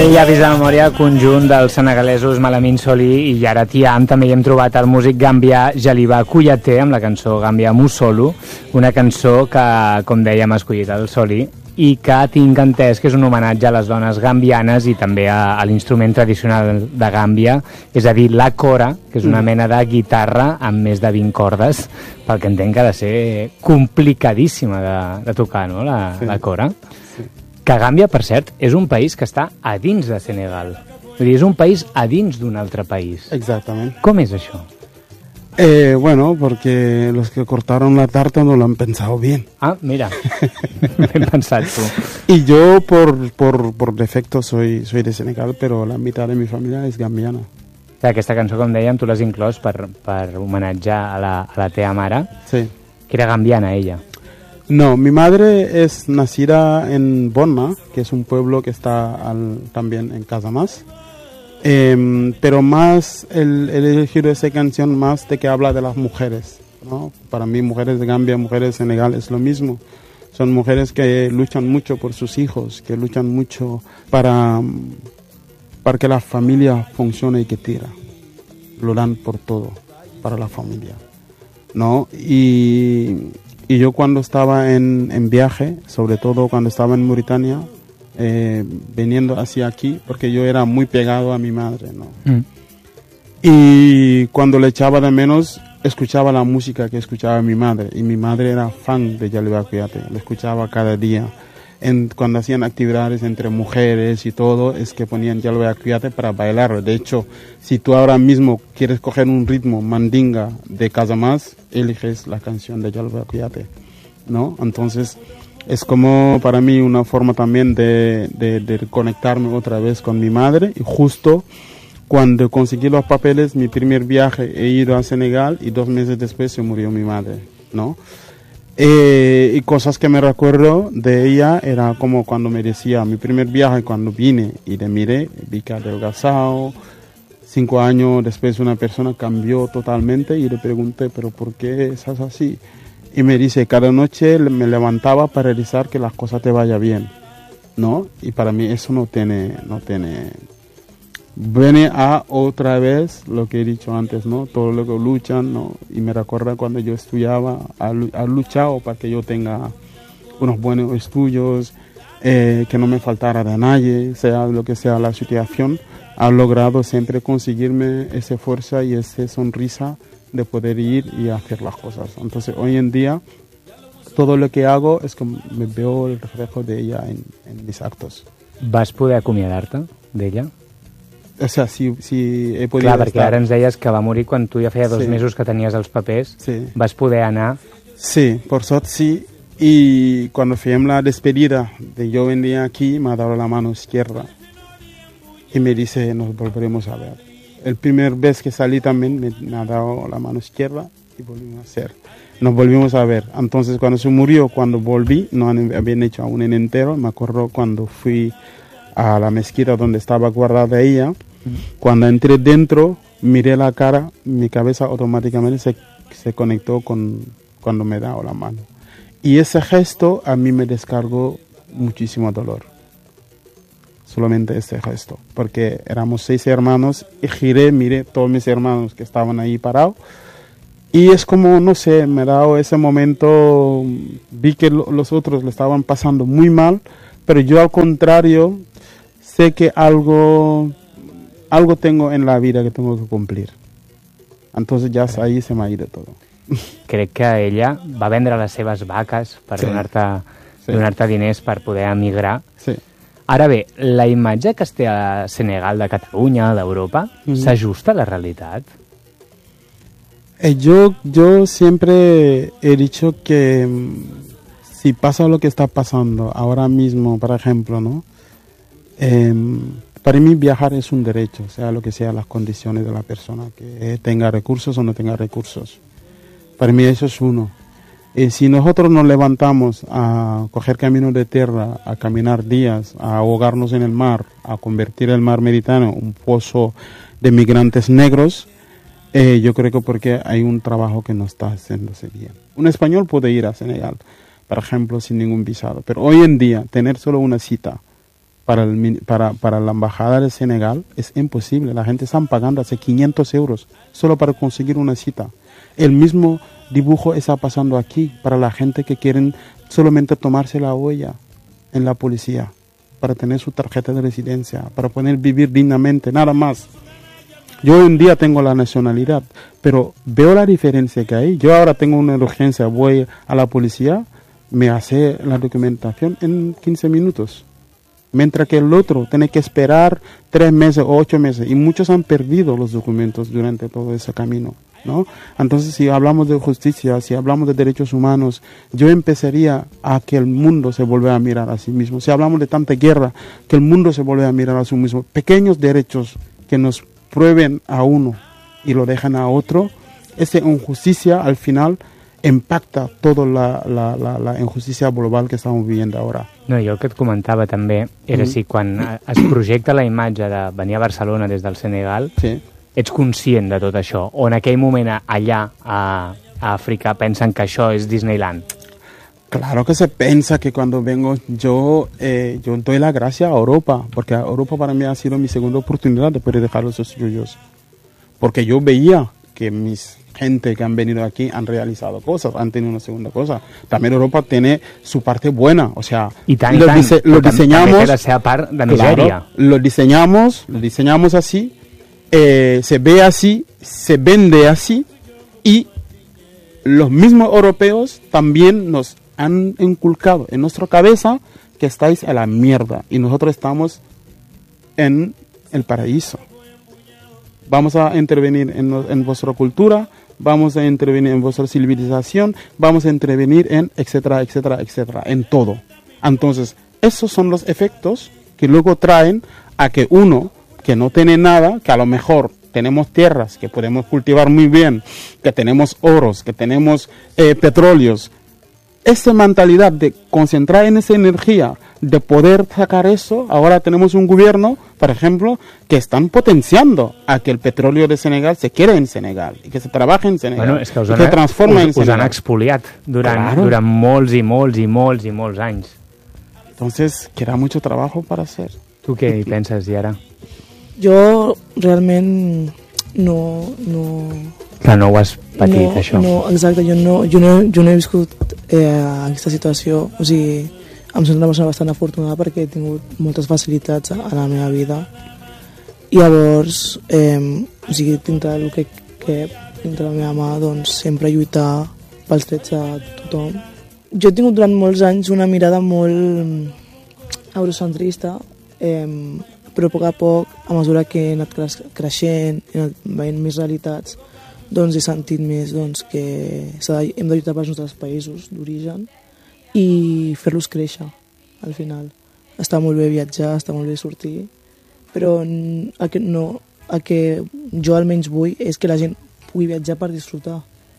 El llavis de memòria conjunt dels senegalesos Malamine Soli i Yara Thiam. També hi hem trobat el músic gambià Jaliba Kouyaté amb la cançó Gambia Musolu, una cançó que, com dèiem, ha escollit el Soli i que tinc entès que és un homenatge a les dones gambianes i també a l'instrument tradicional de Gàmbia, és a dir, la kora, que és una mena de guitarra amb més de 20 cordes, pel que entenc que ha de ser complicadíssima de tocar, no?, la kora. Que Gàmbia, per cert, és un país que està a dins de Senegal. Vull dir, és un país a dins d'un altre país. Exactament. Com és això? Bueno, porque los que cortaron la tarta no lo han pensado bien. Ah, mira, ben pensat tu. Y yo por defecto soy de Senegal, pero la mitad de mi familia es gambiana. Aquesta cançó, com dèiem, tu l'has inclòs per homenatjar a la teva mare, Sí. que era gambiana, ella. No, mi madre es nacida en Bonna, que es un pueblo que está también en Casamance. Pero más el elegido esa canción más de que habla de las mujeres, ¿no? Para mí, mujeres de Gambia, mujeres de Senegal es lo mismo. Son mujeres que luchan mucho por sus hijos, que luchan mucho para que la familia funcione y que tira. Lo dan por todo, para la familia, ¿no? Y yo cuando estaba en viaje, sobre todo cuando estaba en Mauritania, viniendo hacia aquí, porque yo era muy pegado a mi madre, ¿no? Y cuando le echaba de menos, escuchaba la música que escuchaba mi madre, y mi madre era fan de Jaliba Kouyaté, lo escuchaba cada día. Cuando hacían actividades entre mujeres y todo, es que ponían Jaliba Kouyaté para bailar. De hecho, si tú ahora mismo quieres coger un ritmo mandinga de Casamance, eliges la canción de Jaliba Kouyaté, ¿no? Entonces, es como para mí una forma también de conectarme otra vez con mi madre. Y justo cuando conseguí los papeles, mi primer viaje, he ido a Senegal y 2 meses después se murió mi madre, ¿no? Y cosas que me recuerdo de ella era como cuando me decía, mi primer viaje cuando vine y le miré, vi que adelgazado. 5 años después una persona cambió totalmente y le pregunté, ¿pero por qué estás así? Y me dice, cada noche me levantaba para realizar que las cosas te vayan bien, ¿no? Y para mí eso no tiene... Viene a otra vez lo que he dicho antes, ¿no? Todo lo que luchan, ¿no? Y me recuerda cuando yo estudiaba, ha luchado para que yo tenga unos buenos estudios, que no me faltara de nadie, sea lo que sea la situación. Ha logrado siempre conseguirme esa fuerza y esa sonrisa de poder ir y hacer las cosas. Entonces, hoy en día, todo lo que hago es que me veo el reflejo de ella en mis actos. Vas poder acomiadar-te d'ella? O sea, si he podido Clar, perquè ara ens deies que va morir quan tu ja feia 2 mesos que tenies els papers. Sí. Vas poder anar... Sí, por suerte sí. Y cuando fue la despedida de yo venía aquí, me ha dado la mano izquierda y me dice, nos volveremos a ver. El primer vez que salí también me ha dado la mano izquierda y nos volvimos a ver. Entonces cuando se murió, cuando volví, no habían hecho aún en entero. Me acuerdo cuando fui a la mezquita donde estaba guardada ella. Cuando entré dentro, miré la cara, mi cabeza automáticamente se conectó cuando me daba la mano. Y ese gesto a mí me descargó muchísimo dolor. Solamente ese gesto. Porque éramos 6 hermanos y giré, miré todos mis hermanos que estaban ahí parados. Y es como, no sé, me ha dado ese momento, vi que los otros le estaban pasando muy mal, pero yo al contrario, sé que algo tengo en la vida que tengo que cumplir. Entonces ya ahí se me ha ido todo. Crec que ella va vendre les seves vaques per donar-te diners per poder emigrar. Sí. Ara bé, la imatge que es té a Senegal, de Catalunya, d'Europa, s'ajusta a la realitat? Yo siempre he dicho que si pasa lo que está pasando ahora mismo, por ejemplo, ¿no? Para mí viajar es un derecho, sea lo que sea las condiciones de la persona, que tenga recursos o no tenga recursos. Para mí eso es uno. Si nosotros nos levantamos a coger caminos de tierra, a caminar días, a ahogarnos en el mar, a convertir el mar Mediterráneo en un pozo de migrantes negros, yo creo que porque hay un trabajo que no está haciéndose bien. Un español puede ir a Senegal, por ejemplo, sin ningún visado, pero hoy en día tener solo una cita para la embajada de Senegal es imposible. La gente está pagando hace 500 euros solo para conseguir una cita. El mismo dibujo está pasando aquí para la gente que quieren solamente tomarse la huella en la policía, para tener su tarjeta de residencia, para poder vivir dignamente, nada más. Yo hoy en día tengo la nacionalidad, pero veo la diferencia que hay. Yo ahora tengo una urgencia, voy a la policía, me hace la documentación en 15 minutos. Mientras que el otro tiene que esperar 3 meses o 8 meses. Y muchos han perdido los documentos durante todo ese camino, ¿no? Entonces, si hablamos de justicia, si hablamos de derechos humanos, yo empezaría a que el mundo se vuelva a mirar a sí mismo. Si hablamos de tanta guerra, que el mundo se vuelva a mirar a sí mismo. Pequeños derechos que nos prueben a uno y lo dejan a otro, esa injusticia al final impacta tota la injustícia global que estamos viviendo ahora. No, jo el que et comentava també era si quan es projecta la imatge de venir a Barcelona des del Senegal, sí, ets conscient de tot això, o en aquell moment allà a Àfrica pensen que això és Disneyland? Claro que se piensa que cuando vengo yo doy la gracia a Europa, porque Europa para mí ha sido mi segunda oportunidad de poder dejar los estudios. Porque yo veía que mis gente que han venido aquí han realizado cosas, han tenido una segunda cosa. También Europa tiene su parte buena, o sea, lo diseñamos, la seva part de misèria. Claro, lo diseñamos así, se ve así, se vende así, y los mismos europeos también nos han inculcado en nuestra cabeza que estáis a la mierda y nosotros estamos en el paraíso. Vamos a intervenir en vuestra cultura, vamos a intervenir en vuestra civilización, vamos a intervenir en etcétera, etcétera, etcétera, en todo. Entonces, esos son los efectos que luego traen a que uno que no tiene nada, que a lo mejor tenemos tierras que podemos cultivar muy bien, que tenemos oros, que tenemos petróleos, esa mentalidad de concentrar en esa energía, de poder sacar eso, ahora tenemos un gobierno, por ejemplo, que están potenciando a que el petróleo de Senegal se quede en Senegal y que se trabaje en Senegal, bueno, és que se transforma en Senegal. Us han expoliat durant molts i molts anys. Entonces, queda mucho trabajo para hacer. Tu què hi penses, Yara? Jo realment no... Que no ho has patit, això. No, exacte, jo no he viscut aquesta situació, o sigui, em sento una persona bastant afortunada perquè he tingut moltes facilitats a la meva vida i llavors o sigui, dintre del que dintre la meva mà, doncs sempre lluitar pels drets de tothom. Jo he tingut durant molts anys una mirada molt eurocentrista, però a poc, a mesura que he anat creixent, he anat veient més realitats, doncs he sentit més doncs, que hem de lluitar pels nostres països d'origen i fer-los créixer, al final. Està molt bé viatjar, està molt bé sortir, però el que jo almenys vull és que la gent pugui viatjar per disfrutar.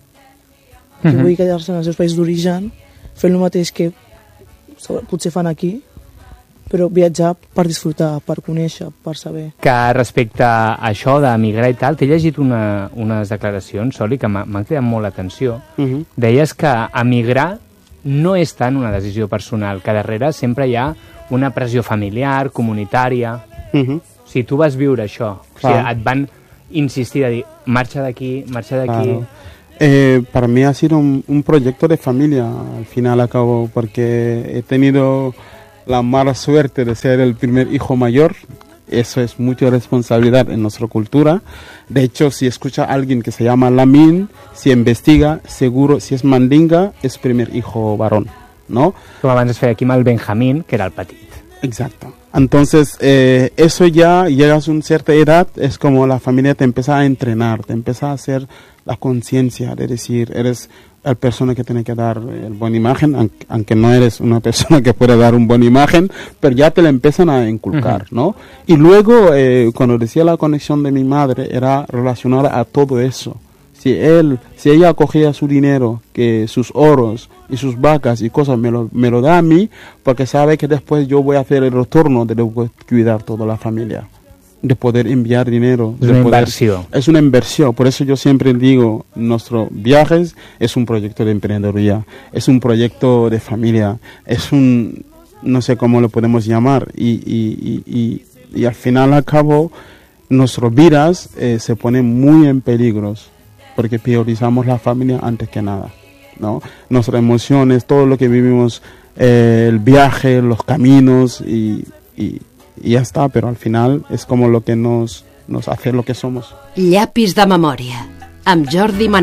Que vull quedar-se en els seus països d'origen, fer el mateix que potser fan aquí, però viatjar per disfrutar, per conèixer, per saber. Que respecte a això d'emigrar i tal, t'he llegit unes declaracions, Soli, que m'han cridat molt l'atenció. Deies que emigrar no és tant una decisió personal, que darrere sempre hi ha una pressió familiar, comunitària. Si tu vas viure això, o sigui, et van insistir a dir marxa d'aquí, marxa d'aquí... Para mí ha sido un proyecto de familia, al final acabo, porque he tenido la mala suerte de ser el primer hijo mayor. Eso es mucha responsabilidad en nuestra cultura. De hecho, si escucha a alguien que se llama Lamin, si investiga, seguro, si es mandinga, es primer hijo varón, ¿no? Com abans es feia aquí amb el Benjamín, que era el petit. Exacto. Entonces, eso ya llegas a una cierta edad, es como la familia te empieza a entrenar, te empieza a hacer la conciencia de decir, eres la persona que tiene que dar buena imagen, aunque no eres una persona que puede dar una buena imagen, pero ya te la empiezan a inculcar, ¿no? Y luego, cuando decía la conexión de mi madre, era relacionada a todo eso. Si ella acogía su dinero, que sus oros y sus vacas y cosas me lo da a mí, porque sabe que después yo voy a hacer el retorno de cuidar toda la familia, de poder enviar dinero. Es una inversión. Es una inversión, por eso yo siempre digo, nuestros viajes es un proyecto de emprendeduría, es un proyecto de familia, es un no sé cómo lo podemos llamar, y al final al cabo nuestras vidas se ponen muy en peligro porque priorizamos la familia antes que nada, ¿no? Nuestras emociones, todo lo que vivimos, el viaje, los caminos y ya está, pero al final es como lo que nos hace lo que somos. Llapis de memòria, amb Jordi Manel.